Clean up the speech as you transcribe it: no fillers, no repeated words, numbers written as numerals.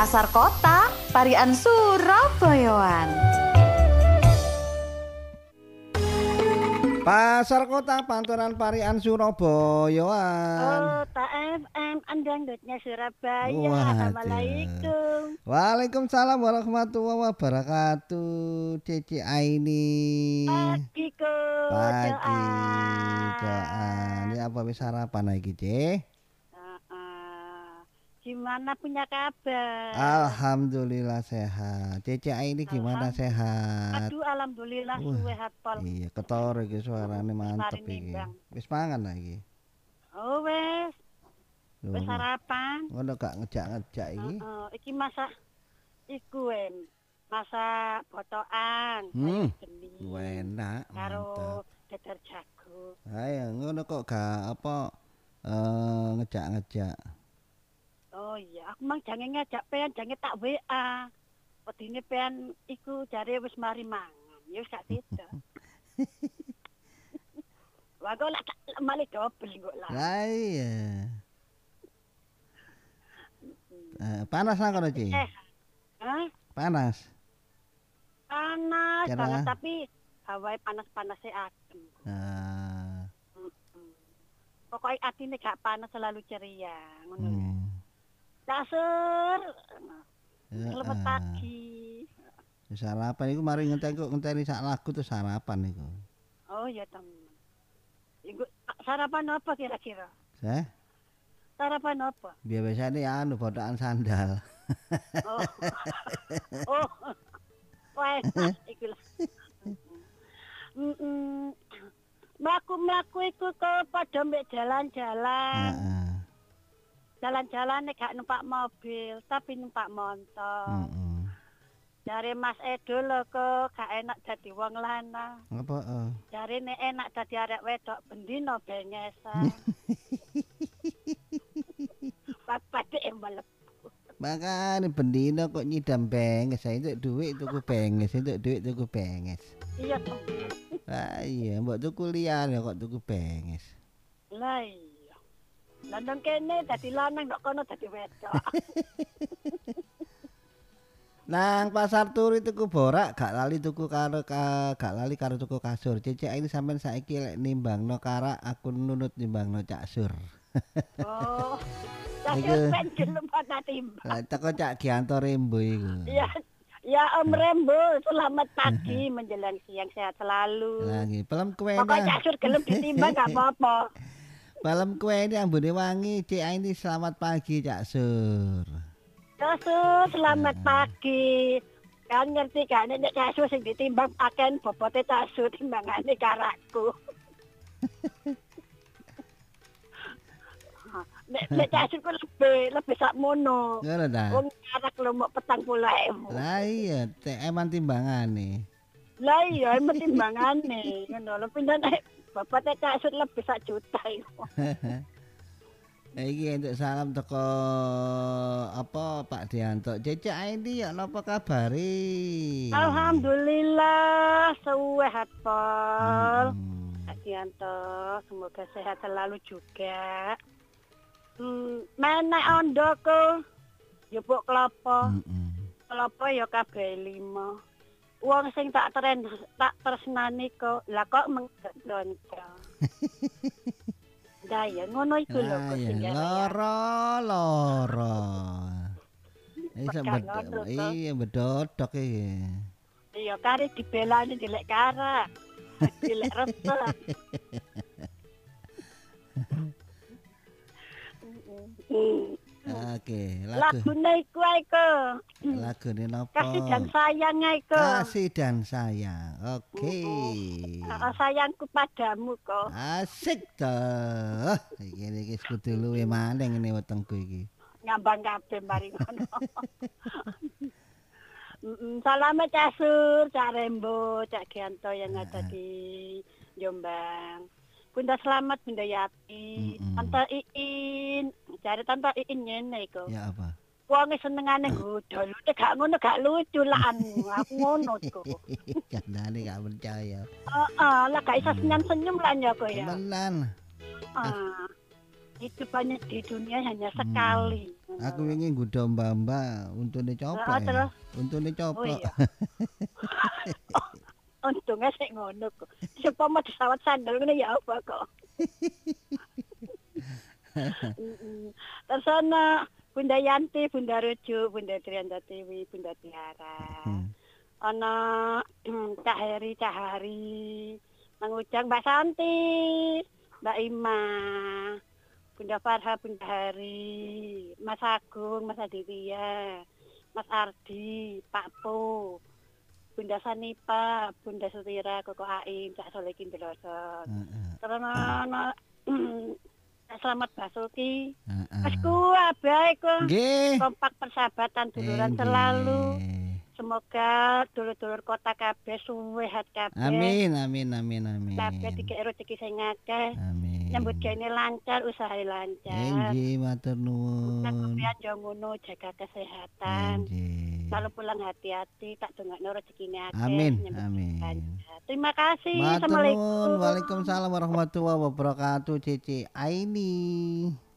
Pasar Kota, Parian Surabayaan. Pasar Kota Panturan Parian Surabayaan. Oh, Tak FM Andangdutnya Surabaya. Waduh. Assalamualaikum. Waalaikumsalam warahmatullahi wabarakatuh. Cici Aini. Pagi ko. Pagi. Doa. Ini apa wis sarapan lagi, Cik? Gimana punya kabar? Alhamdulillah sehat. Cici Aini gimana sehat? Aduh, alhamdulillah sehat pol. Iya, ketor iki suarane mantep Mari iki. nimbang. Wis mangan lagi. Oh, wes sarapan. Ngono gak ngejak-ngejak iki. Iki masak iku masak botokan. Enak, Karo mantap. dadar jagung. Ayo ngono kok gak apa ngejak-ngejak. Oh iya, aku mang jange ngajak pean, jange tak WA. Wedine pean iku jare wis mari mangan. Ya wis gak sida. Wah kok lak malah dobel kok lah. Lah iya. Panas lah kono, Ci. Hah? Panas. Panas Kira? banget tapi hawae panas-panasnya adem. Pokoknya atine gak panas selalu ceria. Ngono. Dasar. Selamat pagi. Sarapan iku mari ngenteni sak lagu terus sarapan iku. Oh ya teman. Iku sarapan apa kira-kira? Sarapan apa? Biasane anu botakan sandal. Oh. Oh. Wah, iku lah. Mlaku-mlaku iku kok padha mbek jalan-jalan. Jalan-jalan nek gak numpak mobil, tapi numpak motor. Jare Mas Edo lho kok gak enak dadi wong lanang. Apa? Jare nek enak dadi arek wedok bendino bengesan. Pate mlebu. Makane bendino kok nyidam benges, entuk dhuwit tuku benges, entuk dhuwit tuku benges. Iya, temen. Ah iya, mbok tuku liyane kok tuku benges. Lah iya. Lanang kene dadi lanang kok kono dadi wedok. Nang pasar turi tuku borak, gak lali karo tuku kasur. Cicek ini sampean saiki lek nimbangno karak, aku nunut nimbangno Cak Sur. Oh. Kasur ben gelem ana timbang. Lah teko Cak Gianto Rembo iku. Iya. Ya Om Rembo, selamat pagi menjelang siang sehat selalu. Lagi pelem kowe. Pokoknya Cak Sur gelem ditimbang gak apa-apa. Pelem kowe ini ambune wangi, Cik ini selamat pagi Cak Sur. Kasur selamat pagi. Kan ngerti kan nek Kasur sing ditimbang aken bobote Kasur timbangane karakku. Nek Kasur ku lebih sakmono. Ngono ta? Wong karak lomok 40.000. Lah iya, eman timbangane. Lah iya emang timbangane ngono lho pindah nek bobote Kasur lebih 1 juta iku. Iki entuk salam teko apa Pak Dianto. Cecak ini ya napa kabari? Alhamdulillah sehat pol. Pak Dianto semoga sehat selalu juga. Menek ondoko yupuk klopo. Klopo ya kabeh 5. Wong sing tak tresnani kok lah kok menggendonco. Daya ngono iku lho kok sing loro. Iya bedodok iki. Iya kare dibelani dilek karak. Dilek resep. Oke, lagune iku ae kok. Lagune napa? Kasih dan sayang ae kok. Kasih dan sayang. Oke. Sayangku padamu kok. Asik toh. Iki kudu luwe maning ngene wetengku iki. Ngambang kabeh mari ngono. Salam Cak Sur, Cak Rembo, Cak Gianto yang ada di Jombang. Bunda Selamat, Bunda Yati, Tante Iin, cari Tante Iin ngene iku. Ya apa? Wong senengane godol, nek gak ngono gak lucu lah aku ngono iku. Jandane gak percaya. Lah gak iso senyum-senyum lah ya kok ya. Tenan. Hidup banyak di dunia hanya sekali. Aku wingi nggodha mbak-mbak untune coplok ya. Terus Untune oh coplok. iya. Untungnya sik ngono kok. Supaya pesawat sandal ngene ya apa kok. Terus ana Bunda Yanti, Bunda Rujuk, Bunda Trianda Dewi, Bunda Tiara. Ana Cak Heri, Cak Hari, Mang Ujang, Mbak Santi, Mbak Ima, Bunda Farha, Bunda Hari, Mas Agung, Mas Aditya, Mas Ardi, Pak Po, Bunda Sanipa, Bunda Sutira, Koko Aing, Cak Solekin Deloson. Terus ana Selamat Basuki. Mas kuat baik kok. Nggih. Kompak persahabatan duluran selalu. Semoga dulur-dulur kota kabeh suwehat kabeh. Amin, amin, amin, amin. Kabeh dikek rezeki sing akeh. Amin. Nyambut gawe lancar, usaha lancar. Nggih, matur nuwun. Sampeyan yo ngono jaga kesehatan. Nggih. Kalau pulang hati-hati, tak dongakno rezekine akeh. Amin, nyambut amin. lancar. Terima kasih. Matur nuwun. Assalamualaikum. Waalaikumsalam warahmatullahi wabarakatuh, Cici Aini.